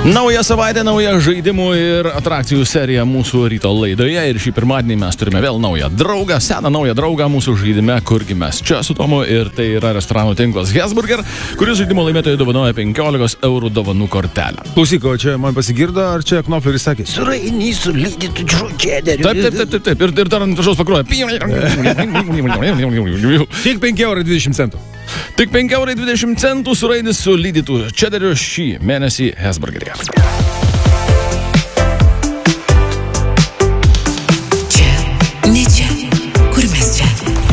Nauja savaitė, nauja žaidimų ir atrakcijų serija mūsų ryto laidoje ir šį pirmadienį mes turime vėl naują draugą, seną naują draugą mūsų žaidime, kurgi mes čia su Tomu ir tai yra restoranų tinklas Hesburger, kuris žaidimo laimėtojai dovanoja 15 eurų dovanų kortelę. Klausyk, o čia man pasigirdo, ar čia Knofleris sakė, suraini su lydytų čederiu. Taip, ir dar ant viršaus pakruoja. Tik 5,20 eurų. Tik 5,20 eurų surainis su lydytų čederiu šį mėnesį Hesburgeryje. Čia, ne čia, kur mes čia?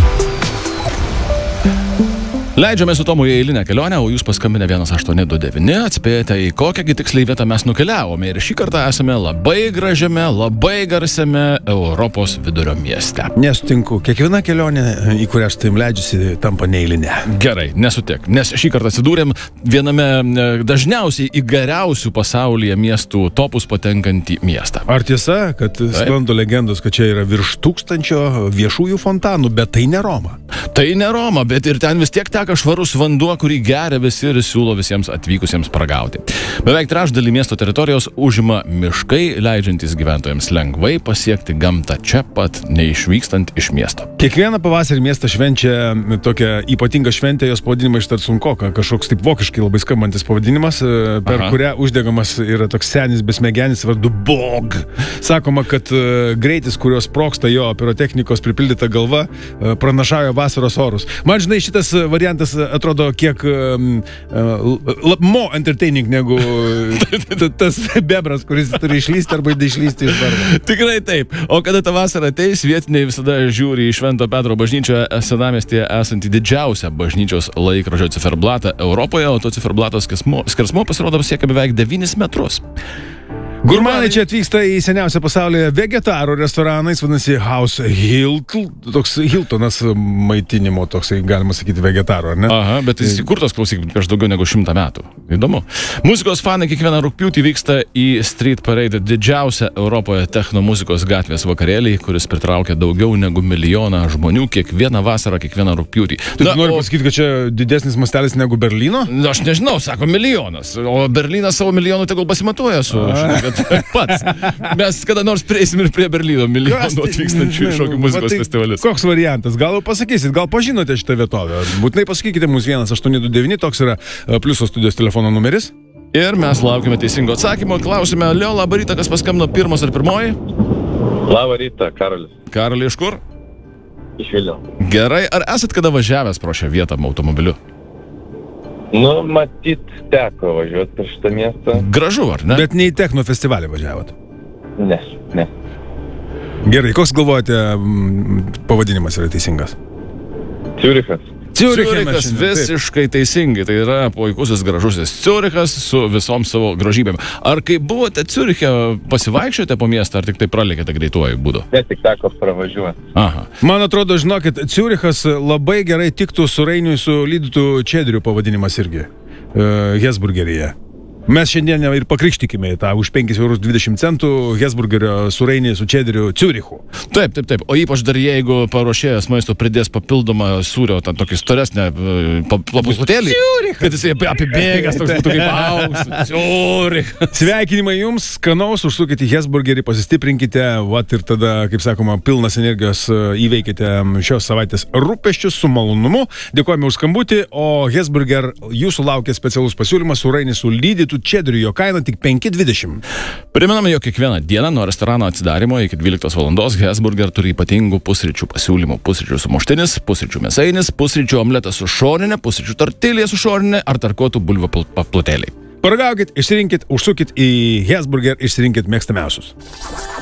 Leidžiame su Tomu į eilinę kelionę, o jūs paskambinę 1829, atspėjate į kokiągi tiksliai vietą mes nukeliavome ir šį kartą esame labai gražiame, labai garsiame Europos vidurio mieste. Nesutinku, kiekviena kelionė, į kurią aš taim leidžiusi, tampa neeilinė. Gerai, nesutik, nes šį kartą atsidūrėm viename dažniausiai į geriausių pasaulyje miestų topus patenkantį miestą. Ar tiesa, kad sklando legendos, kad čia yra virš 1000 viešųjų fontanų, bet tai ne Roma? Tai ne Roma, bet ir ten vis tiek teka švarus vanduo, kurį geria visi ir siūlo visiems atvykusiems paragauti. Beveik trečdalį miesto teritorijos užima miškai, leidžiantys gyventojams lengvai pasiekti gamtą čia pat, neišvykstant iš miesto. Kiekvieną pavasarį miestą švenčia tokią ypatingą šventę, jos pavadinimą ištart sunkoka, kažkoks taip vokiškai labai skambantis pavadinimas, per kurią uždegamas yra toks senis besmegenis vardu Bog. Sakoma, kad greitis, kurios sprogsta jo pirotechnikos pripildyta galva, pranašauja vasaros orus. Man, žinai, šitas variantas atrodo kiek more entertaining negu tas bebras, kuris turi išlysti arba išlysti iš barbo. Tikrai taip. O kada ta vasara ateis, vietiniai visada žiūri į Švento Petro bažnyčią senamiestyje esantį didžiausią bažnyčios laikrodžio ciferblatą Europoje, o to ciferblato skersmuo pasirodo siekia beveik 9 metrus. Gurmanai čia atvyksta į seniausią pasaulyje vegetarų restoraną, jis vadinasi House Hilton, toks Hiltonas maitinimo, toksai galima sakyti vegetarų, ar ne? Aha, bet jis įkurtas, klausyk, prieš daugiau negu 100 metų. Įdomu. Muzikos fanai kiekvieną rugpjūtį vyksta į Street Parade, didžiausią Europoje techno muzikos gatvės vakarėlį, kuris pritraukia daugiau negu 1 milijoną žmonių kiekvieną vasarą, kiekvieną rugpjūtį. Tu nori pasakyti, kad čia didesnis mastelis negu Berlyno? Aš nežinau, sako 1 milijonas, o Berlynas savo milijonų tegul pasimatuoja su pats. Mes kada nors prieisim ir prie Berlyno milijonų atvykstančių šokių muzikos festivalius. Koks variantas? Gal pasakysit, gal pažinote šitą vietovę? Būtinai pasakykite mums 1829, toks yra Pliuso studijos telefono numeris. Ir mes laukime teisingo atsakymo. Klausime, Leo, labą rytą, kas paskambino pirmas ar pirmoji? Labą rytą, Karolis. Karoli, iš kur? Iš Vilniaus. Gerai, ar esat kada važiavęs pro šią vietą automobiliu? Nu, matyt, teko važiuoti per šitą miestą. Gražu, ar ne? Bet ne į techno festivalį važiavot? Ne. Gerai, koks galvojate pavadinimas yra teisingas? Ciurichas. Ciurichas visiškai teisingai, tai yra puikusis gražusis Ciurichas su visom savo grožybėm. Ar kai buvote Ciuriche, pasivaikščiote po miestą, ar tik tai pralėkėte greituoju būdu? Ne, tik teko pravažiuoti. Aha. Man atrodo, žinokit, Ciurichas labai gerai tiktų surainiui su lydytų čederiu pavadinimas irgi Hesburgeryje. Mes šiandien ir pakrikštykime tą už 5,20 eurų Hesburgerio surainį su čederiu Ciurichu. Taip. O ypač dar jeigu paruošėjas maisto pridės papildomą sūrio, tą tokį storesnę papustėlį, kad jisai apibėgęs toks būtų kaip auks. Ciurichas. Sveikinimai jums, skanaus, užsukite į Hesburgerį, pasistiprinkite, vat ir tada, kaip sakoma, pilnas energijos įveikite šios savaitės rūpesčius su malonumu. Dėkojame už skambutį, o Hesburger jūsų laukia specialus pasiūlymas surainis su lydytų čederiu, jo kaina tik 5,20. Primename, jog kiekvieną dieną nuo restorano atsidarimo iki 12 valandos Hesburger turi ypatingų pusryčių pasiūlymų. Pusryčių sumuštinis, pusryčių mėsainis, pusryčių omletas su šoninė, pusryčių tortilė su šoninė ar tarkuotų bulvių paplotėliai. Paragaukit, išsirinkit, užsukit į Hesburger, išsirinkit mėgstamiausius.